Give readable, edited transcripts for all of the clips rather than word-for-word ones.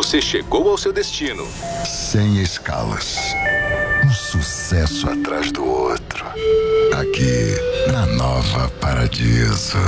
você chegou ao seu destino. Sem escalas. Um sucesso atrás do outro. Aqui, na Nova Paradiso.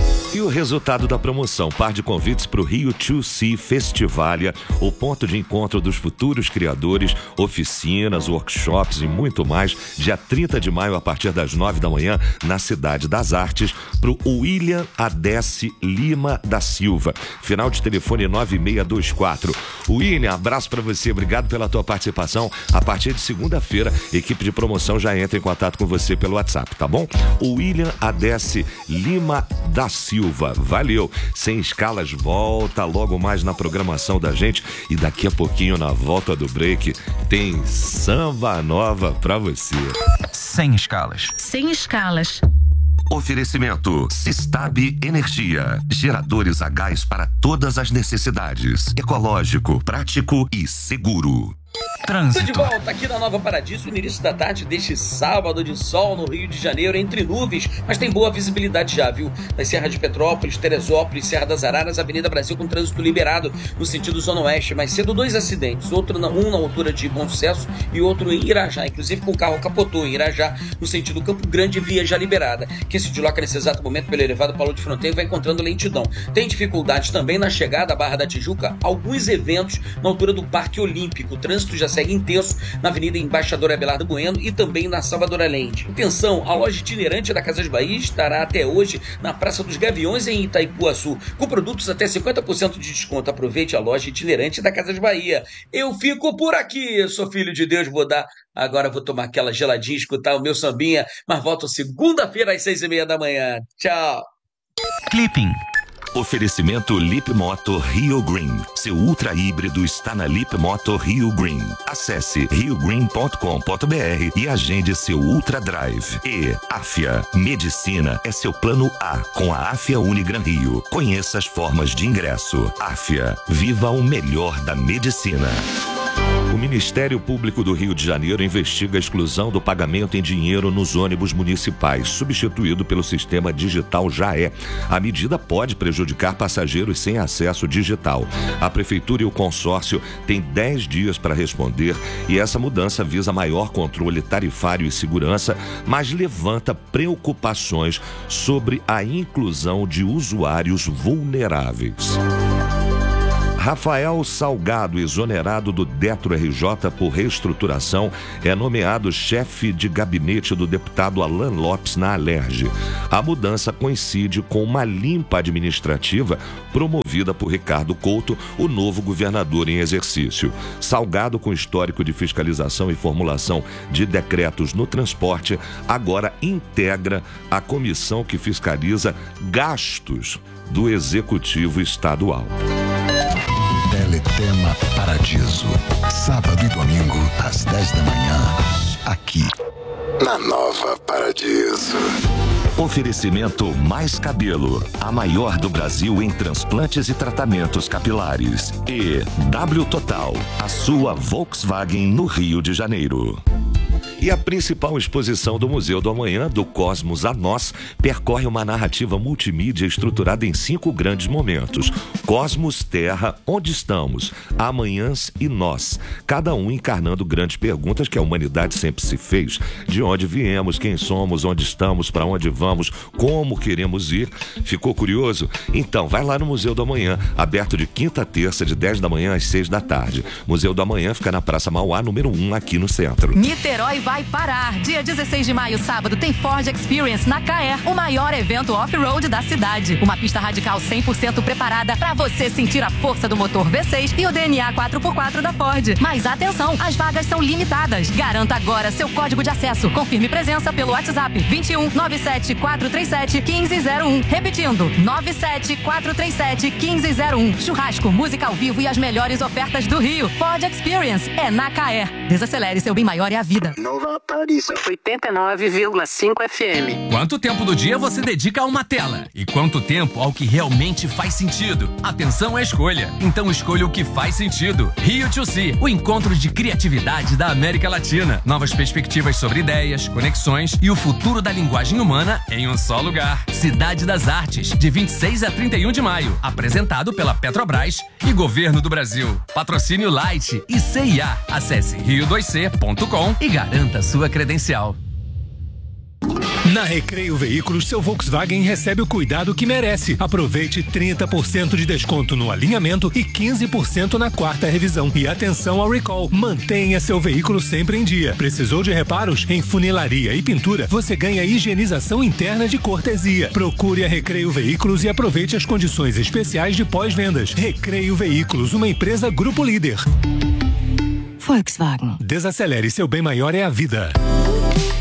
E o resultado da promoção? Par de convites para o Rio 2C Festivalia, o ponto de encontro dos futuros criadores, oficinas, workshops e muito mais, dia 30 de maio, a partir das 9 da manhã, na Cidade das Artes, para o William Adesse Lima da Silva. Final de telefone 9624. William, abraço para você, obrigado pela tua participação. A partir de segunda-feira, equipe de promoção já entra em contato com você pelo WhatsApp, tá bom? O William Adesse Lima da Silva. Valeu. Sem escalas volta logo mais na programação da gente e daqui a pouquinho na volta do break tem samba nova pra você. Sem escalas. Sem escalas. Oferecimento Sistab Energia, geradores a gás para todas as necessidades, ecológico, prático e seguro. Trânsito. De volta aqui na Nova Paradiso, no início da tarde deste sábado de sol no Rio de Janeiro, entre nuvens, mas tem boa visibilidade já, viu? Das Serra de Petrópolis, Teresópolis, Serra das Araras, Avenida Brasil com trânsito liberado no sentido zona oeste. Mais cedo, 2 acidentes, um na altura de Bom Sucesso e outro em Irajá, inclusive com o carro capotou em Irajá, no sentido Campo Grande, via já liberada, que se desloca nesse exato momento pelo elevado Paulo de Fronteira e vai encontrando lentidão. Tem dificuldades também na chegada à Barra da Tijuca, alguns eventos na altura do Parque Olímpico. O trânsito já segue intenso na Avenida Embaixador Abelardo Bueno e também na Salvador Allende. Atenção, a loja itinerante da Casas Bahia estará até hoje na Praça dos Gaviões em Itaipuaçu, com produtos até 50% de desconto. Aproveite a loja itinerante da Casas Bahia. Eu fico por aqui, sou filho de Deus, agora vou tomar aquela geladinha, escutar o meu sambinha, mas volto segunda-feira às 6:30 da manhã. Tchau. Clipping. Oferecimento Lip Moto Rio Green. Seu ultra híbrido está na Lip Moto Rio Green. Acesse riogreen.com.br e agende seu Ultra Drive. E Afia. Medicina é seu plano A com a Afia Unigran Rio. Conheça as formas de ingresso. Afia. Viva o melhor da medicina. O Ministério Público do Rio de Janeiro investiga a exclusão do pagamento em dinheiro nos ônibus municipais, substituído pelo sistema digital Jaé. A medida pode prejudicar passageiros sem acesso digital. A Prefeitura e o consórcio têm 10 dias para responder e essa mudança visa maior controle tarifário e segurança, mas levanta preocupações sobre a inclusão de usuários vulneráveis. Rafael Salgado, exonerado do Detro RJ por reestruturação, é nomeado chefe de gabinete do deputado Alan Lopes na Alerj. A mudança coincide com uma limpa administrativa promovida por Ricardo Couto, o novo governador em exercício. Salgado, com histórico de fiscalização e formulação de decretos no transporte, agora integra a comissão que fiscaliza gastos do Executivo Estadual. Teletema Paradiso. Sábado e domingo, às 10 da manhã. Aqui, na Nova Paradiso. Oferecimento Mais Cabelo, a maior do Brasil em transplantes e tratamentos capilares. E W Total, a sua Volkswagen no Rio de Janeiro. E a principal exposição do Museu do Amanhã, do Cosmos a Nós, percorre uma narrativa multimídia estruturada em 5 grandes momentos. Cosmos, Terra, Onde Estamos, Amanhãs e Nós. Cada um encarnando grandes perguntas que a humanidade sempre se fez. De onde viemos, quem somos, onde estamos, para onde vamos, como queremos ir. Ficou curioso? Então, vai lá no Museu do Amanhã, aberto de quinta a terça, de 10 da manhã às 6 da tarde. Museu do Amanhã fica na Praça Mauá, número 1, aqui no centro. Niterói vai parar. Dia 16 de maio, sábado, tem Ford Experience na Caer, o maior evento off-road da cidade. Uma pista radical 100% preparada para você sentir a força do motor V6 e o DNA 4x4 da Ford. Mas atenção, as vagas são limitadas. Garanta agora seu código de acesso. Confirme presença pelo WhatsApp 21 97 437 1501. Repetindo, 97 437 1501. Churrasco, música ao vivo e as melhores ofertas do Rio. Ford Experience é na Caer. Desacelere, seu bem maior é a vida. No Nova Paraíso. 89,5 FM. Quanto tempo do dia você dedica a uma tela? E quanto tempo ao que realmente faz sentido? Atenção à escolha. Então escolha o que faz sentido. Rio2C, o encontro de criatividade da América Latina. Novas perspectivas sobre ideias, conexões e o futuro da linguagem humana em um só lugar. Cidade das Artes, de 26 a 31 de maio. Apresentado pela Petrobras e Governo do Brasil. Patrocínio Light e CIA. Acesse rio2c.com e garanta sua credencial. Na Recreio Veículos, seu Volkswagen recebe o cuidado que merece. Aproveite 30% de desconto no alinhamento e 15% na quarta revisão. E atenção ao recall. Mantenha seu veículo sempre em dia. Precisou de reparos? Em funilaria e pintura, você ganha higienização interna de cortesia. Procure a Recreio Veículos e aproveite as condições especiais de pós-vendas. Recreio Veículos, uma empresa Grupo Líder. Volkswagen. Desacelere, seu bem maior é a vida.